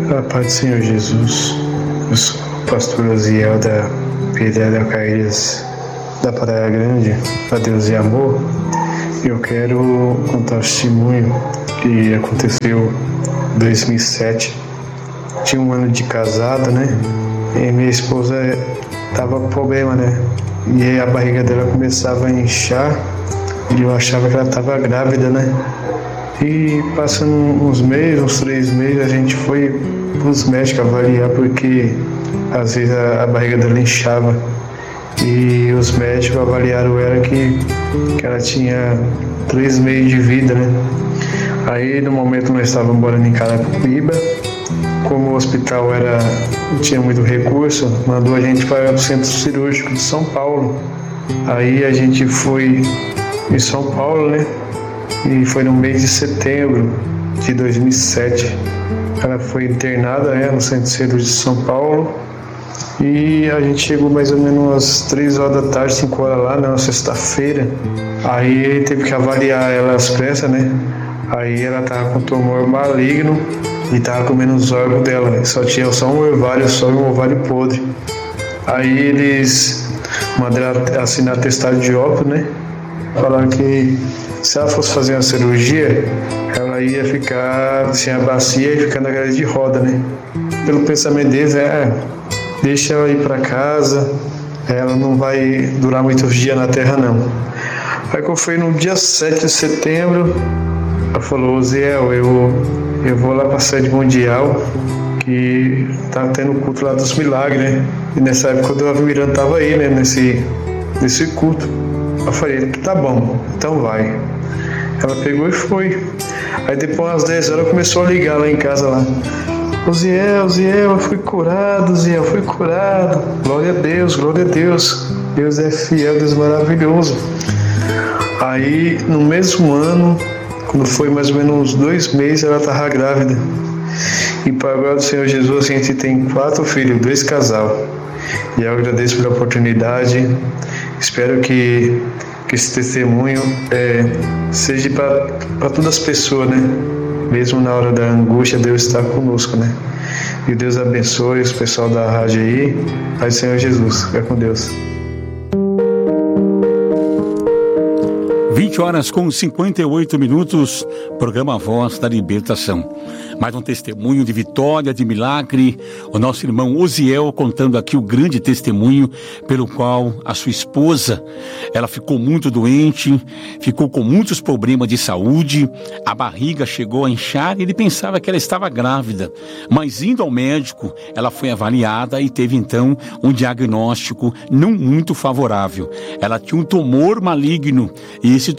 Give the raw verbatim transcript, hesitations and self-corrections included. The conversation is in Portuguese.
A paz do Senhor Jesus. Eu sou o pastor Osiel da Pedra Caídas da Praia Grande, a Deus e Amor. Eu quero contar o testemunho que aconteceu em dois mil e sete. Tinha um ano de casado, né? E minha esposa tava com problema, né? E aí a barriga dela começava a inchar e eu achava que ela estava grávida, né? E passando uns meses, uns três meses, a gente foi para os médicos avaliar porque às vezes a, a barriga dela inchava. E os médicos avaliaram ela que, que ela tinha três meses de vida, né? Aí no momento nós estávamos morando em Carapicuíba. Como o hospital era, não tinha muito recurso, mandou a gente para o centro cirúrgico de São Paulo. Aí a gente foi em São Paulo, né? E foi no mês de setembro de dois mil e sete. Ela foi internada, né, no centro cirúrgico de São Paulo. E a gente chegou mais ou menos às três horas da tarde, cinco horas lá, na sexta-feira. Aí teve que avaliar ela às pressas, né? Aí ela tava com tumor maligno e tava comendo os órgãos dela. Só tinha só um ovário, só um ovário podre. Aí eles mandaram assinar atestado de óbito, né? Falaram que se ela fosse fazer uma cirurgia, ela ia ficar sem a bacia e ficar na cadeira de roda, né? Pelo pensamento deles, é, deixa ela ir para casa, ela não vai durar muitos dias na terra, não. Aí quando foi no dia sete de setembro, ela falou, Ziel, eu, eu vou lá para a sede mundial, que tá tendo o culto lá dos milagres, né? E nessa época o Davi Miranda tava aí, né? Nesse, nesse culto. Eu falei, tá bom, então vai. Ela pegou e foi. Aí depois às dez horas começou a ligar lá em casa lá. Ô Ziel, Ziel, eu fui curado, Ziel, eu fui curado. Glória a Deus, glória a Deus. Deus é fiel, Deus é maravilhoso. Aí no mesmo ano, quando foi mais ou menos uns dois meses, ela estava grávida. E para a glória do Senhor Jesus, a gente tem quatro filhos, dois casal. E eu agradeço pela oportunidade. Espero que, que esse testemunho é, seja para todas as pessoas, né? Mesmo na hora da angústia, Deus está conosco, né? E Deus abençoe os pessoal da rádio aí. Pai do Senhor Jesus. Fica com Deus. vinte horas com cinquenta e oito minutos, programa Voz da Libertação. Mais um testemunho de vitória, de milagre. O nosso irmão Osiel contando aqui o grande testemunho pelo qual a sua esposa, ela ficou muito doente, ficou com muitos problemas de saúde, a barriga chegou a inchar e ele pensava que ela estava grávida. Mas indo ao médico, ela foi avaliada e teve então um diagnóstico não muito favorável. Ela tinha um tumor maligno e esse